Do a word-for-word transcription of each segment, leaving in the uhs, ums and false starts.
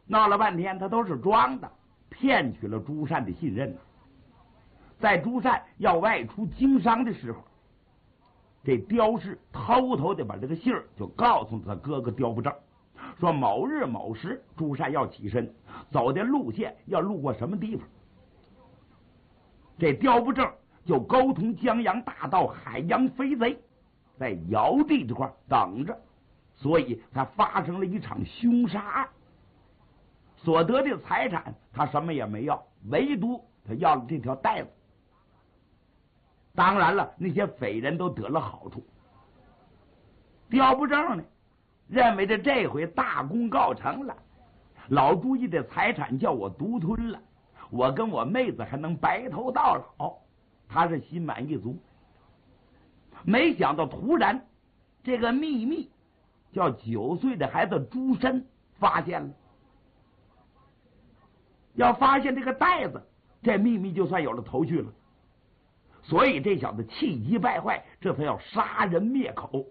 闹了半天他都是装的，骗取了朱善的信任呢。在朱善要外出经商的时候，这刁氏偷偷的把这个信儿就告诉他哥哥刁不正，说某日某时朱善要起身，走的路线要路过什么地方。这刁不正就沟通江洋大盗海洋飞贼在尧地这块等着，所以才发生了一场凶杀案。所得的财产他什么也没要，唯独他要了这条带子。当然了，那些匪人都得了好处。刁不正呢，认为这这回大功告成了，老朱家的财产叫我独吞了，我跟我妹子还能白头到老，他是心满意足。没想到突然这个秘密叫九岁的孩子朱深发现了。要发现这个袋子，这秘密就算有了头绪了。所以这小子气急败坏，这才要杀人灭口。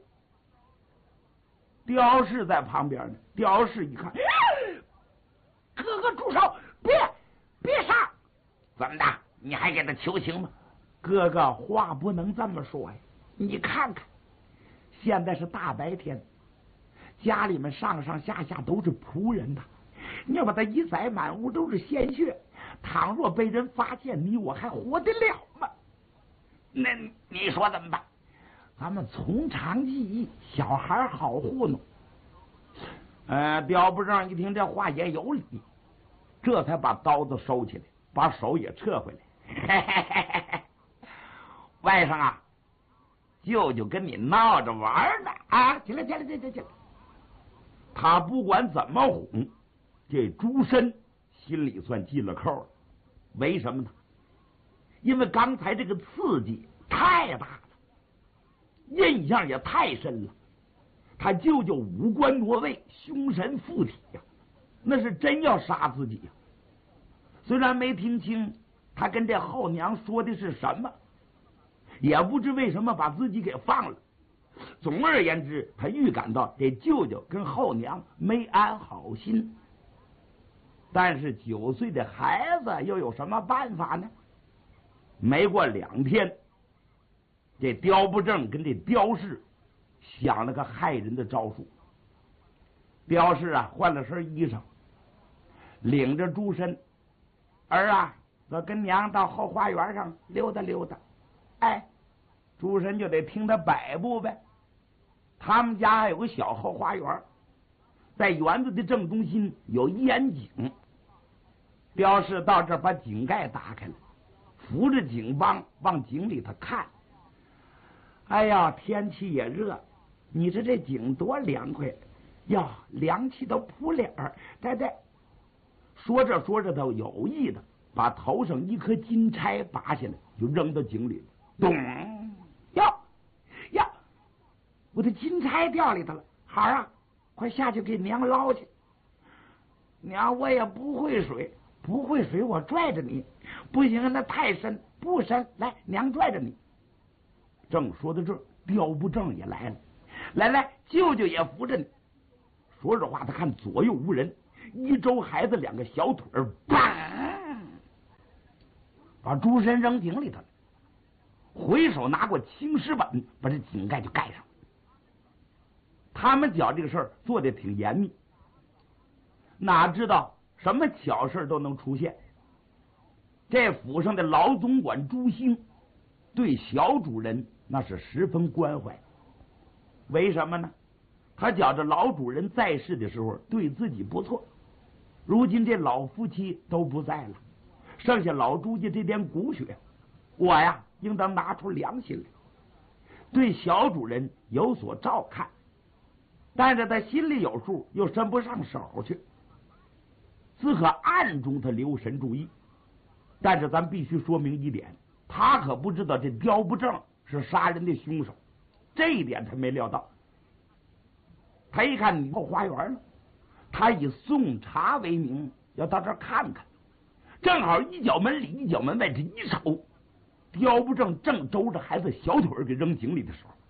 刁氏在旁边呢，刁氏一看，哥哥住手，别别杀！怎么的？你还给他求情吗？哥哥，话不能这么说呀！你看看，现在是大白天，家里面上上下下都是仆人呐，你要把他一宰，满屋都是鲜血，倘若被人发现，你我还活得了吗？那你说怎么办？咱们从长计议，小孩好糊弄。呃，刁不正一听这话也有理，这才把刀子收起来，把手也撤回来。外甥啊，舅舅跟你闹着玩呢啊！起来，起来，起来，起来！他不管怎么哄，这朱深心里算系了扣了。为什么呢？因为刚才这个刺激太大了，印象也太深了。他舅舅五官挪位，凶神附体呀、啊，那是真要杀自己呀、啊。虽然没听清他跟这后娘说的是什么，也不知为什么把自己给放了。总而言之，他预感到这舅舅跟后娘没安好心。但是九岁的孩子又有什么办法呢？没过两天，这刁不正跟这刁氏想了个害人的招数。刁氏啊，换了身衣裳，领着朱深儿啊，我跟娘到后花园上溜达溜达。哎，朱深就得听他摆布呗。他们家还有个小后花园，在园子的正中心有烟井。刁氏到这儿把井盖打开了，扶着井帮往井里头看。哎呀，天气也热，你说这井多凉快呀，凉气都扑脸儿。对对，说着说着，他有意的把头上一颗金钗拔下来，就扔到井里了。咚！哟呀，我的金钗掉里头了！孩儿啊，快下去给娘捞去。娘，我也不会水。不会水，我拽着你。不行，那太深，不深。来，娘拽着你。正说到这儿，刁不正也来了。来来，舅舅也扶着你。说着话，他看左右无人，一周孩子两个小腿儿，砰，把朱深扔井里头了。回手拿过青石板，把这井盖就盖上。他们觉这个事儿做的挺严密，哪知道什么巧事都能出现。这府上的老总管朱兴对小主人那是十分关怀。为什么呢？他觉着老主人在世的时候对自己不错，如今这老夫妻都不在了，剩下老朱家这点骨血，我呀应当拿出良心来，对小主人有所照看。但是他心里有数，又伸不上手去，只可暗中他留神注意。但是咱必须说明一点，他可不知道这刁不正是杀人的凶手，这一点他没料到。他一看你后花园呢，他以送茶为名要到这儿看看，正好一脚门里一脚门外，这一瞅，刁不正正周着孩子小腿给扔井里的时候，